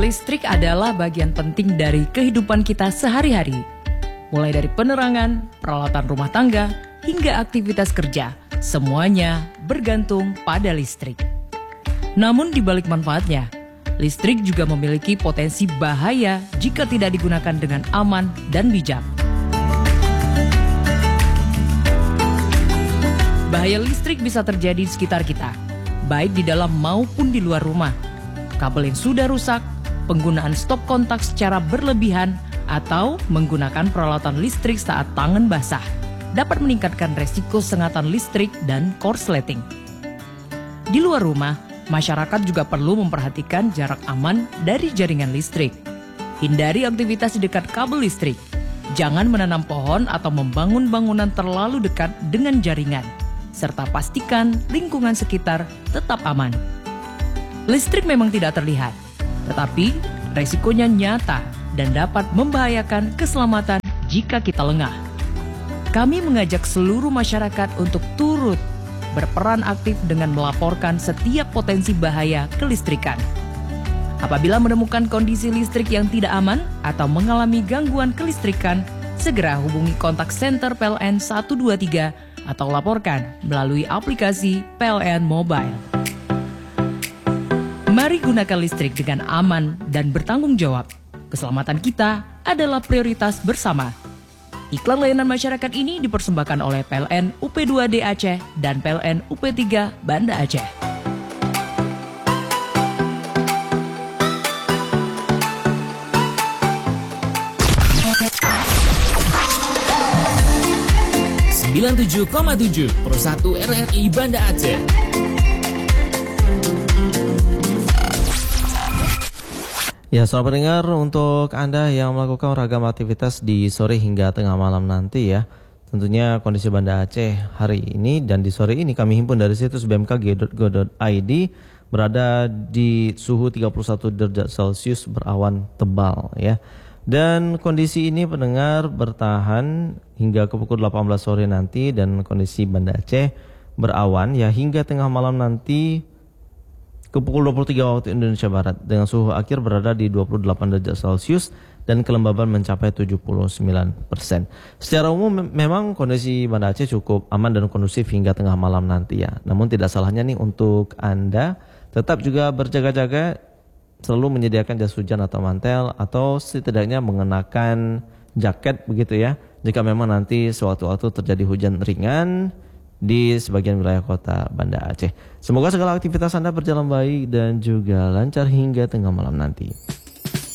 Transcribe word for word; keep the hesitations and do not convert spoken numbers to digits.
Listrik adalah bagian penting dari kehidupan kita sehari-hari. Mulai dari penerangan, peralatan rumah tangga, hingga aktivitas kerja, semuanya bergantung pada listrik. Namun di balik manfaatnya, listrik juga memiliki potensi bahaya jika tidak digunakan dengan aman dan bijak. Bahaya listrik bisa terjadi di sekitar kita, baik di dalam maupun di luar rumah. Kabel yang sudah rusak, penggunaan stop kontak secara berlebihan, atau menggunakan peralatan listrik saat tangan basah dapat meningkatkan resiko sengatan listrik dan korsleting. Di luar rumah, masyarakat juga perlu memperhatikan jarak aman dari jaringan listrik. Hindari aktivitas di dekat kabel listrik. Jangan menanam pohon atau membangun bangunan terlalu dekat dengan jaringan, serta pastikan lingkungan sekitar tetap aman. Listrik memang tidak terlihat, tetapi resikonya nyata dan dapat membahayakan keselamatan jika kita lengah. Kami mengajak seluruh masyarakat untuk turut berperan aktif dengan melaporkan setiap potensi bahaya kelistrikan. Apabila menemukan kondisi listrik yang tidak aman atau mengalami gangguan kelistrikan, segera hubungi kontak center P L N satu dua tiga atau laporkan melalui aplikasi P L N Mobile. Mari gunakan listrik dengan aman dan bertanggung jawab. Keselamatan kita adalah prioritas bersama. Iklan layanan masyarakat ini dipersembahkan oleh P L N U P dua D Aceh dan P L N U P tiga Banda Aceh. sembilan puluh tujuh koma tujuh Pro satu R R I Banda Aceh. Ya, selamat pendengar, untuk Anda yang melakukan ragam aktivitas di sore hingga tengah malam nanti ya. Tentunya kondisi Banda Aceh hari ini dan di sore ini kami himpun dari situs b m k g dot go dot i d berada di suhu tiga puluh satu derajat Celcius berawan tebal ya. Dan kondisi ini pendengar bertahan hingga ke pukul delapan belas sore nanti, dan kondisi Banda Aceh berawan ya hingga tengah malam nanti ke pukul dua puluh tiga waktu Indonesia Barat, dengan suhu akhir berada di dua puluh delapan derajat Celcius dan kelembaban mencapai tujuh puluh sembilan persen. Secara umum memang kondisi Banda Aceh cukup aman dan kondusif hingga tengah malam nanti ya. Namun tidak salahnya nih untuk Anda tetap juga berjaga-jaga, selalu menyediakan jas hujan atau mantel, atau setidaknya mengenakan jaket begitu ya, jika memang nanti sewaktu-waktu terjadi hujan ringan di sebagian wilayah kota Banda Aceh. Semoga segala aktivitas Anda berjalan baik dan juga lancar hingga tengah malam nanti.